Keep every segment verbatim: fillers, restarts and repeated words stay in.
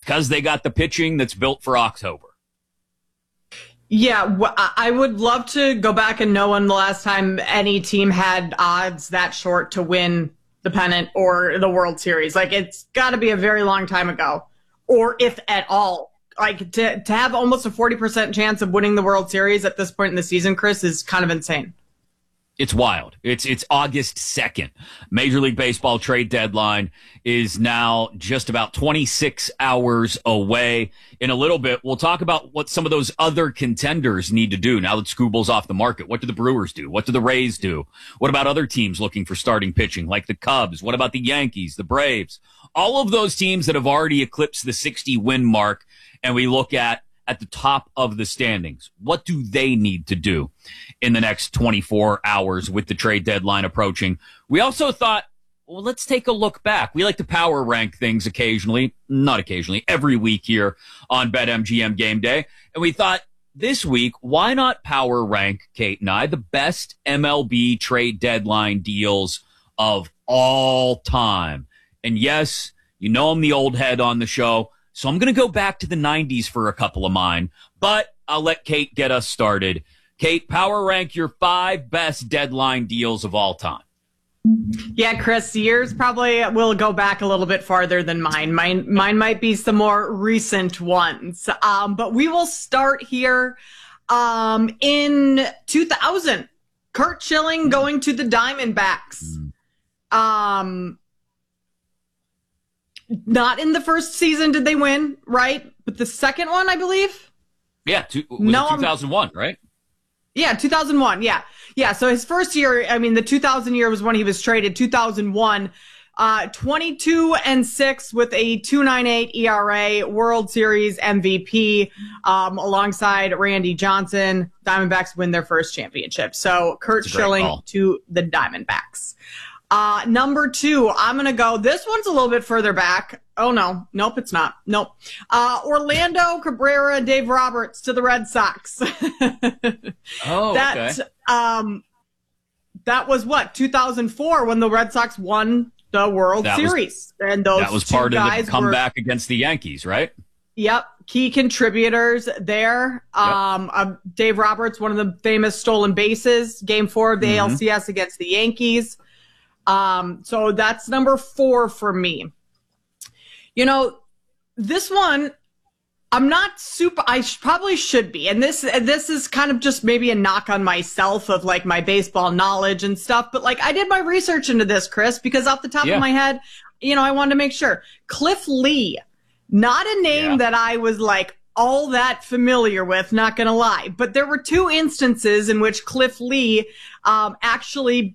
because they got the pitching that's built for October. Yeah, I would love to go back and know when the last time any team had odds that short to win the pennant or the World Series. Like, it's got to be a very long time ago, or if at all. Like, to, to have almost a forty percent chance of winning the World Series at this point in the season, Chris, is kind of insane. It's wild. It's it's August second. Major League Baseball trade deadline is now just about twenty-six hours away. In a little bit, we'll talk about what some of those other contenders need to do now that Skubal's off the market. What do the Brewers do? What do the Rays do? What about other teams looking for starting pitching, like the Cubs? What about the Yankees, the Braves? All of those teams that have already eclipsed the sixty-win mark, and we look at at the top of the standings. What do they need to do in the next twenty-four hours with the trade deadline approaching? We also thought, well, let's take a look back. We like to power rank things occasionally, not occasionally, every week here on BetMGM Game Day. And we thought this week, why not power rank, Kate and I, the best M L B trade deadline deals of all time? And yes, you know I'm the old head on the show, so I'm going to go back to the nineties for a couple of mine, but I'll let Kate get us started. Kate, power rank your five best deadline deals of all time. Yeah, Chris, yours probably will go back a little bit farther than mine. Mine, mine might be some more recent ones. Um, but we will start here um, in two thousand. Curt Schilling going to the Diamondbacks. Um, not in the first season did they win, right? But the second one, I believe. Yeah, two, was no, it two thousand one, right? Yeah, two thousand one. Yeah. Yeah. So his first year, I mean, the two thousand year was when he was traded. two thousand one, uh, twenty-two and six with a two point nine eight E R A, World Series M V P, um, alongside Randy Johnson. Diamondbacks win their first championship. So Curt Schilling call. To the Diamondbacks. Uh, number two, I'm going to go, this one's a little bit further back. Oh, no. Nope, it's not. Nope. Uh, Orlando Cabrera, Dave Roberts to the Red Sox. oh, that, okay. Um, that was what, two thousand four when the Red Sox won the World that Series. Was, and those That was part of the comeback were, against the Yankees, right? Yep. Key contributors there. Yep. Um, uh, Dave Roberts, one of the famous stolen bases, game four of the mm-hmm. A L C S against the Yankees. Um, so that's number four for me. You know, this one, I'm not super, I sh- probably should be. And this, this is kind of just maybe a knock on myself of like my baseball knowledge and stuff. But like I did my research into this, Chris, because off the top yeah. of my head, you know, I wanted to make sure. Cliff Lee, not a name yeah. that I was like all that familiar with, not going to lie. But there were two instances in which Cliff Lee, um, actually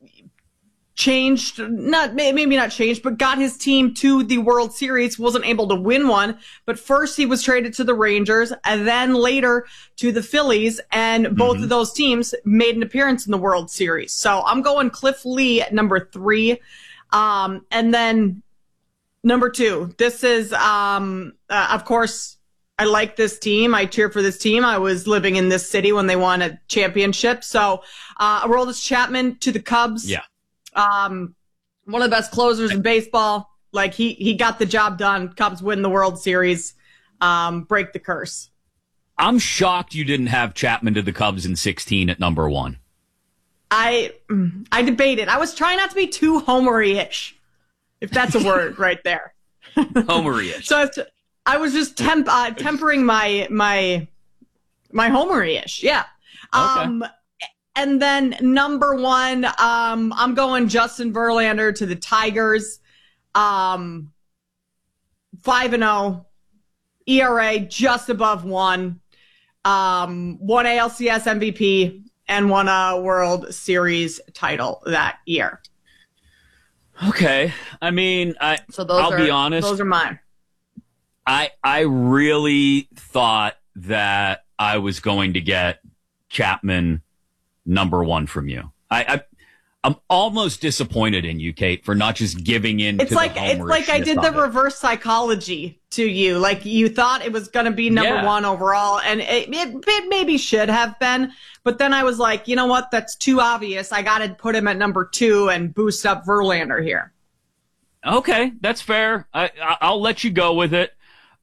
changed, not maybe not changed, but got his team to the World Series, wasn't able to win one. But first he was traded to the Rangers and then later to the Phillies. And both mm-hmm. of those teams made an appearance in the World Series. So I'm going Cliff Lee at number three. Um, and then number two, this is, um, uh, of course, I like this team. I cheer for this team. I was living in this city when they won a championship. So uh, Aroldis Chapman to the Cubs. Yeah. Um, one of the best closers in baseball. Like he, he got the job done. Cubs win the World Series, um, break the curse. I'm shocked you didn't have Chapman to the Cubs in sixteen at number one. I, I debated. I was trying not to be too homery-ish, if that's a word right there. Homery-ish. So I was, I was just temp, uh, tempering my, my, my homery-ish. Yeah. Okay. Um, And then number one, um, I'm going Justin Verlander to the Tigers. Um, five and oh, E R A just above one, um, one A L C S M V P and won a World Series title that year. Okay. I mean, I, so those I'll are, be honest. Those are mine. I, I really thought that I was going to get Chapman number one from you. I, I I'm almost disappointed in you, Kate, for not just giving in. It's to like the it's like I did the it. reverse psychology to you. Like you thought it was going to be number yeah. one overall, and it, it it maybe should have been. But then I was like, you know what? That's too obvious. I got to put him at number two and boost up Verlander here. Okay, that's fair. I, I I'll let you go with it.